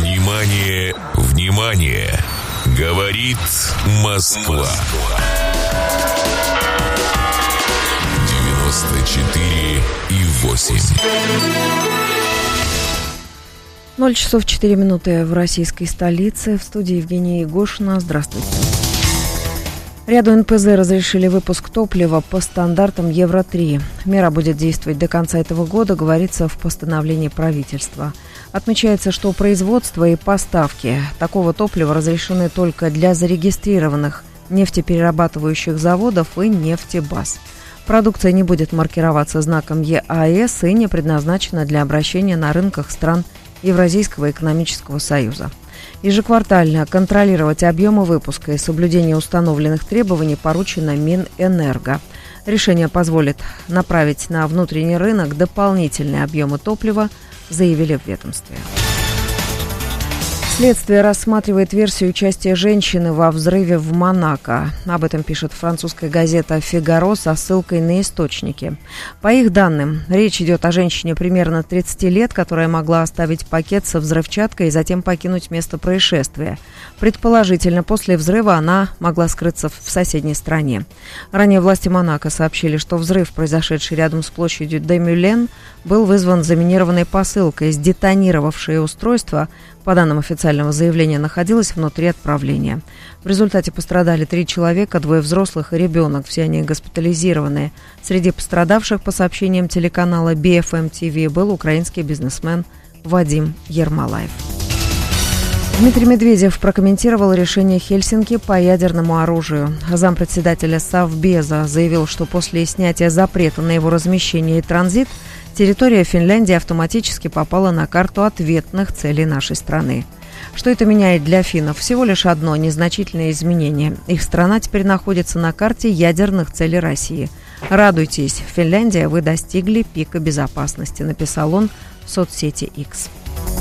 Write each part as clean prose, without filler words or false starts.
Внимание, внимание! Говорит Москва. 94,8. 0 часов 4 минуты в российской столице. В студии Евгения Егошина. Здравствуйте. Ряду НПЗ разрешили выпуск топлива по стандартам Евро-3. Мера будет действовать до конца этого года, говорится в постановлении правительства. Отмечается, что производство и поставки такого топлива разрешены только для зарегистрированных нефтеперерабатывающих заводов и нефтебаз. Продукция не будет маркироваться знаком ЕАЭС и не предназначена для обращения на рынках стран Евразийского экономического союза. Ежеквартально контролировать объемы выпуска и соблюдение установленных требований поручено Минэнерго. Решение позволит направить на внутренний рынок дополнительные объемы топлива, заявили в ведомстве. Следствие рассматривает версию участия женщины во взрыве в Монако. Об этом пишет французская газета «Фигаро» со ссылкой на источники. По их данным, речь идет о женщине примерно 30 лет, которая могла оставить пакет со взрывчаткой и затем покинуть место происшествия. Предположительно, после взрыва она могла скрыться в соседней стране. Ранее власти Монако сообщили, что взрыв, произошедший рядом с площадью де Мюлен, был вызван заминированной посылкой. Сдетонировавшее устройство, по данным официального заявления, находилось внутри отправления. В результате пострадали 3 человека, 2 взрослых и ребенок. Все они госпитализированы. Среди пострадавших, по сообщениям телеканала BFM TV, был украинский бизнесмен Вадим Ермолаев. Дмитрий Медведев прокомментировал решение Хельсинки по ядерному оружию. Зампредседателя Совбеза заявил, что после снятия запрета на его размещение и транзит территория Финляндии автоматически попала на карту ответных целей нашей страны. Что это меняет для финнов? Всего лишь одно незначительное изменение. Их страна теперь находится на карте ядерных целей России. Радуйтесь, Финляндия, вы достигли пика безопасности, написал он в соцсети X.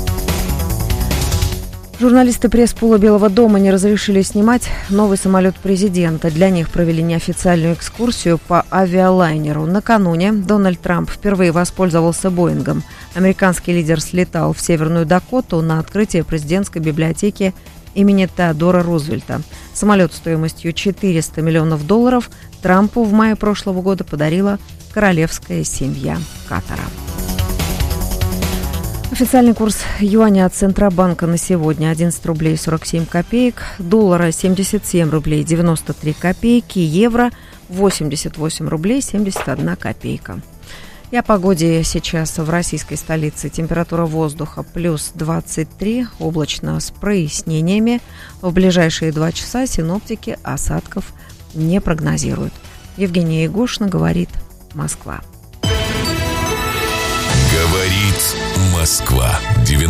Журналисты пресс-пула Белого дома не разрешили снимать новый самолет президента. Для них провели неофициальную экскурсию по авиалайнеру. Накануне Дональд Трамп впервые воспользовался Боингом. Американский лидер слетал в Северную Дакоту на открытие президентской библиотеки имени Теодора Рузвельта. Самолет стоимостью $400 миллионов Трампу в мае прошлого года подарила королевская семья Катара. Официальный курс юаня от Центробанка на сегодня 11 рублей 47 копеек, доллара 77 рублей 93 копейки, евро 88 рублей 71 копейка. И о погоде сейчас в российской столице. Температура воздуха плюс 23, облачно с прояснениями. В ближайшие 2 часа синоптики осадков не прогнозируют. Евгения Егошина, говорит Москва. Говорит Москва.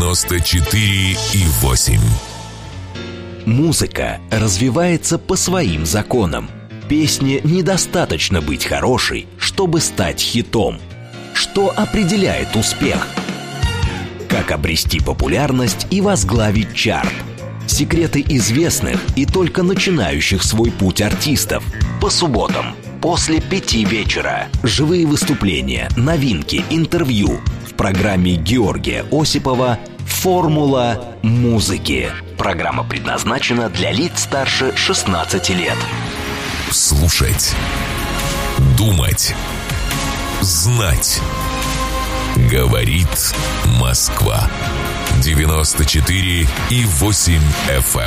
94,8. Музыка развивается по своим законам. Песне недостаточно быть хорошей, чтобы стать хитом. Что определяет успех? Как обрести популярность и возглавить чарт? Секреты известных и только начинающих свой путь артистов. По субботам после 5 вечера. Живые выступления, новинки, интервью. В программе Георгия Осипова «Формула музыки». Программа предназначена для лиц старше 16 лет. Слушать, думать, знать. Говорит Москва. 94,8 FM.